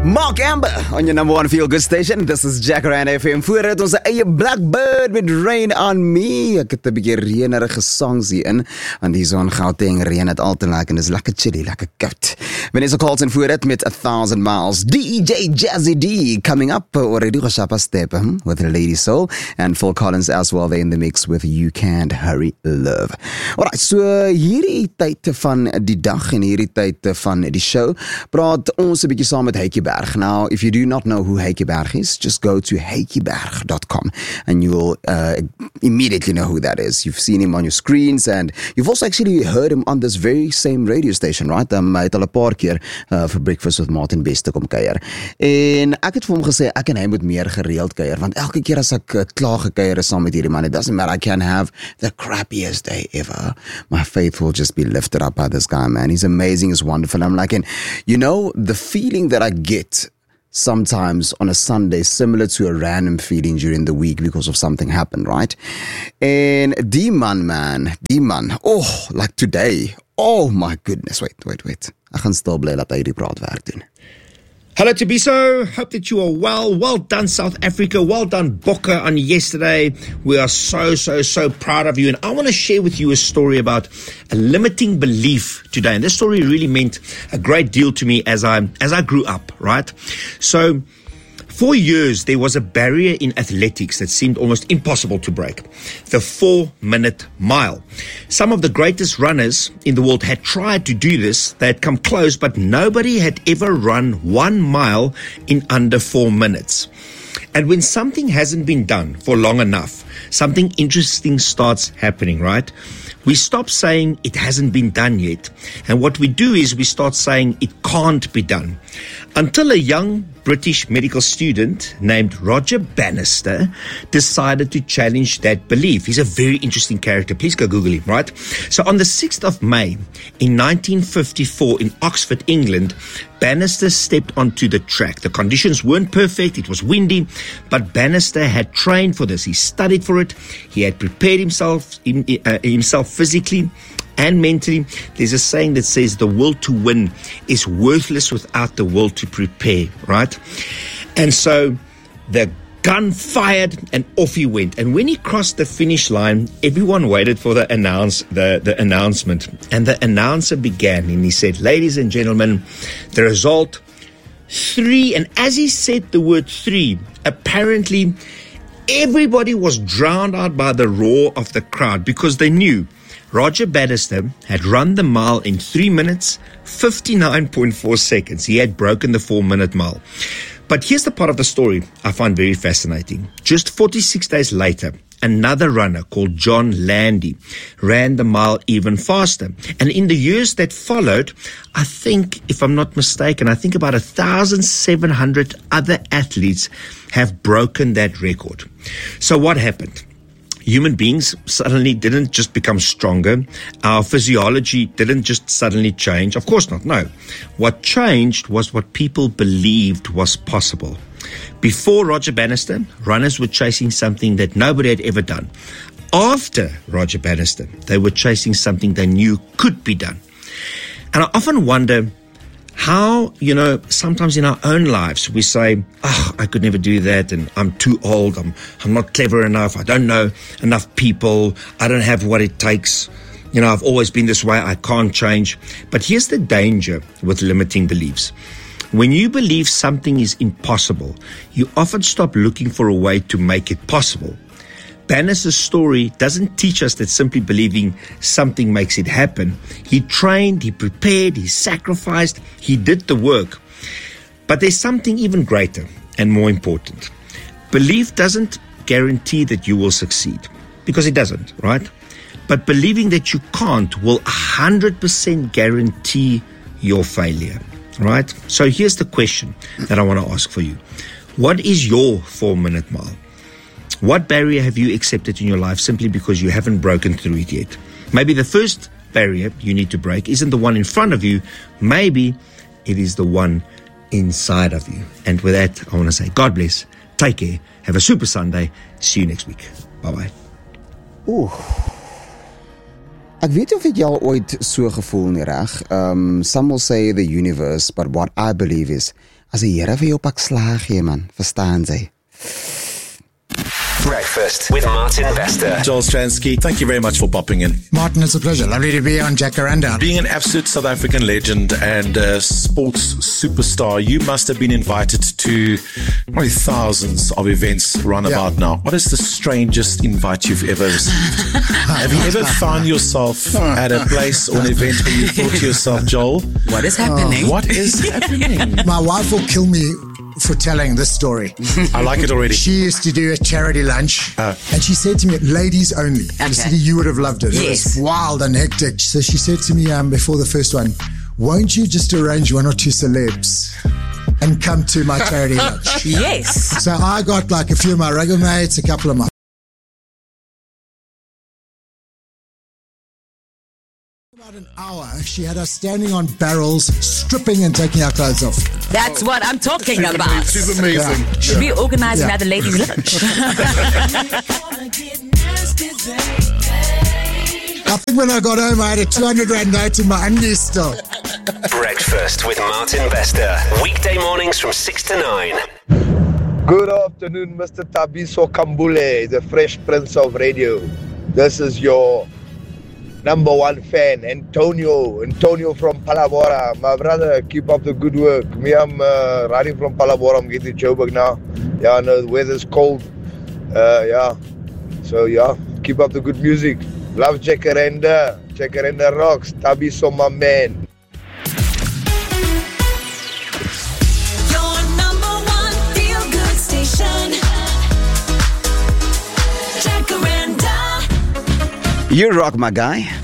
Mark Amber on your number one feel-good station. This is Jack Ryan FM. Vooruit onze eie Blackbird met Rain on Me. Ek het 'n bietjie reënerige songs hier in. Want die zon Gauteng reën het al te lekker en is lekker chilly, lekker koud. Vanessa Carlton vooruit met 1000 Miles. DJ Jazzy D coming up already. Rashapa Step with Lady Soul. And Phil Collins as well. They're in the mix with You Can't Hurry Love. Alright, so hierdie tyd van die dag en hierdie tyd van die show praat ons 'n bietjie saam met Heitjie Berg. Now, if you do not know who Heitjie Berg is, just go to heitjieberg.com and you will immediately know who that is. You've seen him on your screens and you've also actually heard him on this very same radio station, right? Hy het al 'n paar keer vir Breakfast with Martin Beste kom kuier. En ek het vir hom gesê, ek en hy moet meer gereeld kuier, want elke keer as ek klaar gekuier is saam met hierdie man, it doesn't matter, I can have the crappiest day ever. My faith will just be lifted up by this guy, man. He's amazing, he's wonderful. I'm like, and you know, the feeling that I get sometimes on a Sunday, similar to a random feeling during the week because of something happened, right? And die man, oh, like today, oh my goodness, wait. Ek gaan stil bly dat hy die praatwerk doen. Hello Tabiso, hope that you are well. Well done South Africa, well done Bokke on yesterday. We are so proud of you, and I want to share with you a story about a limiting belief today. And this story really meant a great deal to me as I grew up, right? So for years, there was a barrier in athletics that seemed almost impossible to break. The 4-minute mile. Some of the greatest runners in the world had tried to do this. They had come close, but nobody had ever run 1 mile in under 4 minutes. And when something hasn't been done for long enough, something interesting starts happening, right? We stop saying it hasn't been done yet. And what we do is we start saying it can't be done. Until a young British medical student named Roger Bannister decided to challenge that belief. He's a very interesting character. Please go Google him, right? So on the 6th of May in 1954 in Oxford, England, Bannister stepped onto the track. The conditions weren't perfect. It was windy, but Bannister had trained for this. He studied for it. He had prepared himself physically and mentally. There's a saying that says the will to win is worthless without the will to prepare, right? And so the gun fired and off he went. And when he crossed the finish line, everyone waited for the announcement. And the announcer began and he said, "Ladies and gentlemen, the result 3." And as he said the word 3, apparently everybody was drowned out by the roar of the crowd because they knew Roger Bannister had run the mile in 3 minutes, 59.4 seconds. He had broken the 4-minute mile. But here's the part of the story I find very fascinating. Just 46 days later, another runner called John Landy ran the mile even faster. And in the years that followed, I think, if I'm not mistaken, I think about 1,700 other athletes have broken that record. So what happened? Human beings suddenly didn't just become stronger. Our physiology didn't just suddenly change. Of course not, no. What changed was what people believed was possible. Before Roger Bannister, runners were chasing something that nobody had ever done. After Roger Bannister, they were chasing something they knew could be done. And I often wonder how, sometimes in our own lives we say, I could never do that, and I'm too old, I'm not clever enough, I don't know enough people, I don't have what it takes, I've always been this way, I can't change. But here's the danger with limiting beliefs. When you believe something is impossible, you often stop looking for a way to make it possible. Bannister's story doesn't teach us that simply believing something makes it happen. He trained, he prepared, he sacrificed, he did the work. But there's something even greater and more important. Belief doesn't guarantee that you will succeed, because it doesn't, right? But believing that you can't will 100% guarantee your failure, right? So here's the question that I want to ask for you. What is your 4-minute mile? What barrier have you accepted in your life simply because you haven't broken through it yet? Maybe the first barrier you need to break isn't the one in front of you. Maybe it is the one inside of you. And with that, I want to say God bless, take care, have a super Sunday, see you next week. Bye-bye. Ooh. Ek weet nie of het jy al ooit so gevoel nie, reg? Some will say the universe, but what I believe is, as die Here vir jou pak slaag gee, man, verstaan sy. Breakfast with Martin Bester. Joel Stransky, thank you very much for popping in. Martin, it's a pleasure. Lovely to be on Jacaranda. Being an absolute South African legend and a sports superstar, you must have been invited to probably thousands of events roundabout now. What is the strangest invite you've ever received? Have you ever found yourself at a place or an event where you thought to yourself, Joel, what is happening? What is happening? My wife will kill me for telling this story. I like it already. She used to do a charity lunch and she said to me, ladies only. Okay. You would have loved it. Yes. It was wild and hectic. So she said to me before the first one, won't you just arrange one or two celebs and come to my charity lunch? Yes. So I got like a few of my rugby mates, a couple of my about an hour, she had us standing on barrels, stripping and taking our clothes off. That's what I'm talking about. She's amazing. Should we organize another ladies' lunch? I think when I got home, I had a 200 Rand note in my undies still. Breakfast with Martin Bester. Weekday mornings from 6 to 9. Good afternoon, Mr. Tabiso Kambule, the Fresh Prince of Radio. This is your number one fan, Antonio from Palabora. My brother, keep up the good work. Me, I'm riding from Palabora. I'm getting to Joburg now. Yeah, I know the weather's cold. So keep up the good music. Love Jacaranda. Jacaranda rocks. Tabiso, my man. Your number one feel-good station. Jacaranda. You rock, my guy.